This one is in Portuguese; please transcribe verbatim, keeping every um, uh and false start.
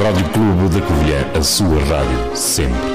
Rádio Clube da Covilhã, a sua rádio, sempre.